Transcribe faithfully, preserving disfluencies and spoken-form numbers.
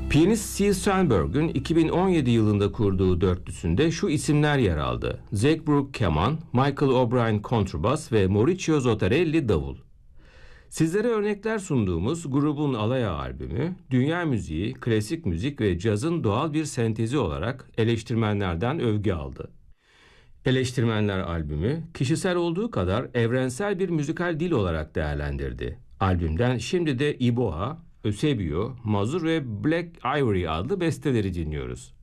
Piyanist Steve Steinberg'ün iki bin on yedi yılında kurduğu dörtlüsünde şu isimler yer aldı: Zach Brook keman, Michael O'Brien kontrbas ve Maurizio Zottarelli davul. Sizlere örnekler sunduğumuz grubun Alaya albümü, dünya müziği, klasik müzik ve cazın doğal bir sentezi olarak eleştirmenlerden övgü aldı. Eleştirmenler albümü, kişisel olduğu kadar evrensel bir müzikal dil olarak değerlendirdi. Albümden şimdi de Iboha, Eusebio, Mazur ve Black Ivory adlı besteleri dinliyoruz.